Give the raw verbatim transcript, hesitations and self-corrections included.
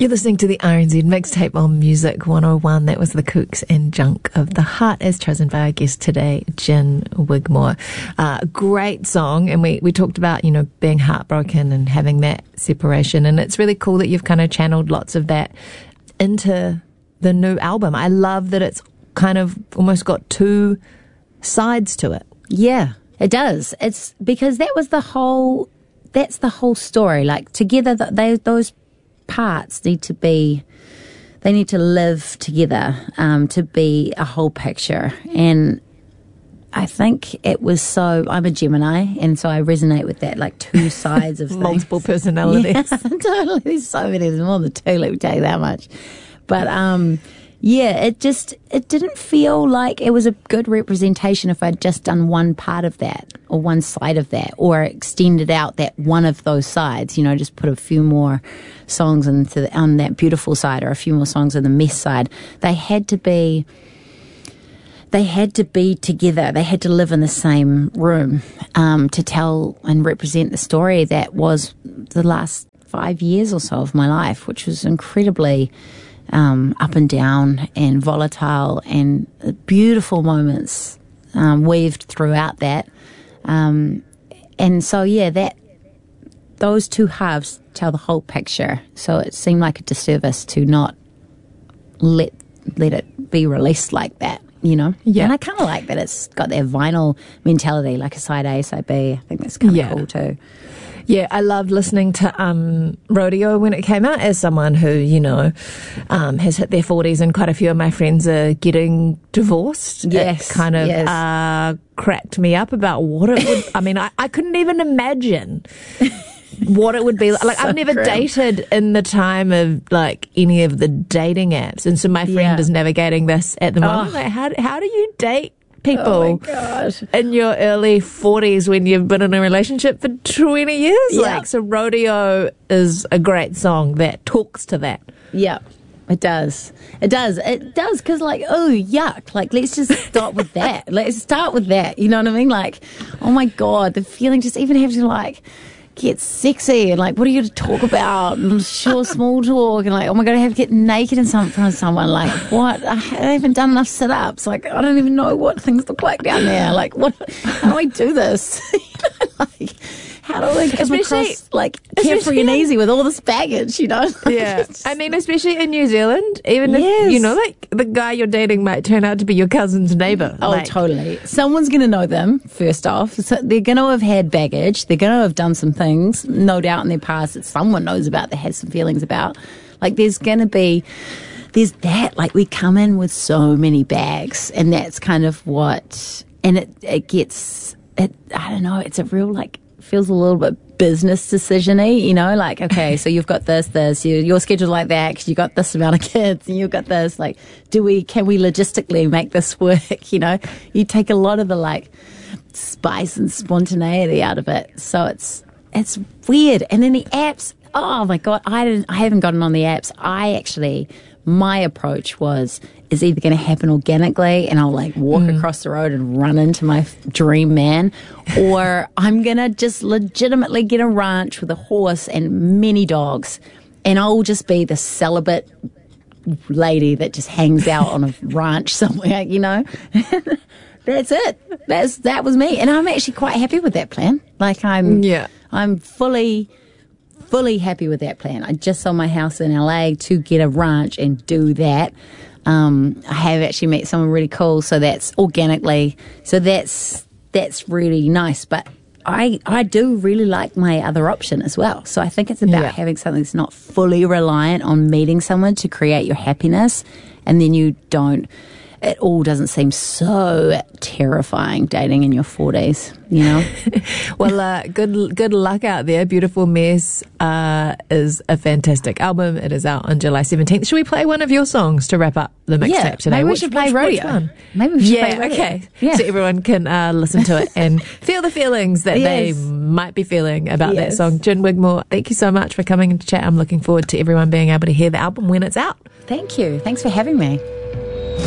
You're listening to the R N Z Mixtape on Music one oh one. That was The Kooks and Junk of the Heart, as chosen by our guest today, Gin Wigmore. Uh, great song, and we, we talked about, you know, being heartbroken and having that separation, and it's really cool that you've kind of channeled lots of that into the new album. I love that it's kind of almost got two sides to it. Yeah, it does. It's because that was the whole, that's the whole story. Like, together, they, those parts need to be, they need to live together um, to be a whole picture. And I think it was so, I'm a Gemini, and so I resonate with that, like two sides of things. Multiple personalities. Yeah, totally. There's so many, there's more than two, let me tell you that much. But um, yeah, it just, it didn't feel like it was a good representation if I'd just done one part of that or one side of that, or extended out that one of those sides, you know, just put a few more songs into the, on that beautiful side, or a few more songs on the mess side. They had to be, they had to be together. They had to live in the same room um, to tell and represent the story that was the last five years or so of my life, which was incredibly um, up and down and volatile, and beautiful moments um, weaved throughout that. Um, and so, yeah, that those two halves tell the whole picture. So it seemed like a disservice to not let let it be released like that, you know? Yeah. And I kind of like that it's got that vinyl mentality, like a side A, side B. I think that's kind of Yeah. cool too. Yeah, I loved listening to um, Rodeo when it came out, as someone who, you know, um, has hit their forties, and quite a few of my friends are getting divorced. Yes, It kind of yes. uh, cracked me up about what it would, I mean, I, I couldn't even imagine what it would be like. Like, So I've never grim. dated in the time of, like, any of the dating apps, and so my friend Yeah. is navigating this at the moment. Oh. Like, how, how do you date people Oh my gosh. in your early forties when you've been in a relationship for twenty years? Yeah. Like, so Rodeo is a great song that talks to that. Yeah, it does. It does. It does, because, like, oh, yuck. Like, let's just start with that. Let's start with that. You know what I mean? Like, oh my God, the feeling, just even having to, like, get sexy, and like, what are you to talk about? And sure, small talk, and like, oh my God, I have to get naked in some, front of someone. Like, what? I haven't done enough sit ups. Like, I don't even know what things look like down there. Like, what? How do I do this? You know, like, how do I come Especially- across like carefree especially and in- easy with all this baggage? You know? Like, Yeah. it's- I mean, especially in New Zealand, even Yes. if, you know, like, the guy you're dating might turn out to be your cousin's neighbour. Oh, Like, totally. Someone's going to know them, first off. So they're going to have had baggage. They're going to have done some things, no doubt, in their past that someone knows about, that has some feelings about. Like, there's going to be, there's that. Like, we come in with so many bags, and that's kind of what, and it, it gets, it, I don't know, it's a real, like, feels a little bit business decision-y, you know, like, okay, so you've got this, this, you, your schedule like that, because you got this amount of kids, and you've got this, like, do we, can we logistically make this work, you know? You take a lot of the, like, spice and spontaneity out of it, so it's, it's weird. And then the apps, oh my God, I didn't, I haven't gotten on the apps. I actually, my approach was, is either going to happen organically, and I'll like walk mm. across the road and run into my f- dream man, or I'm going to just legitimately get a ranch with a horse and many dogs, and I'll just be the celibate lady that just hangs out on a ranch somewhere, you know. That's it. That's that was me, and I'm actually quite happy with that plan. Like, I'm, Yeah. I'm fully, fully happy with that plan. I just sold my house in L A to get a ranch and do that. Um, I have actually met someone really cool, so that's organically. So that's that's really nice. But I I do really like my other option as well. So I think it's about Yeah. having something that's not fully reliant on meeting someone to create your happiness, and then you don't. It all doesn't seem so terrifying dating in your forties, you know? Well, uh, good good luck out there. Beautiful Mess uh, is a fantastic album. It is out on July seventeenth. Should we play one of your songs to wrap up the mixtape Yeah, today? maybe we Which- should play which- Rodeo. which one? Maybe we should yeah, play Rodeo. okay. Yeah. So everyone can uh, listen to it and feel the feelings that Yes. they might be feeling about that Yes. song. Gin Wigmore, thank you so much for coming to chat. I'm looking forward to everyone being able to hear the album when it's out. Thank you. Thanks for having me.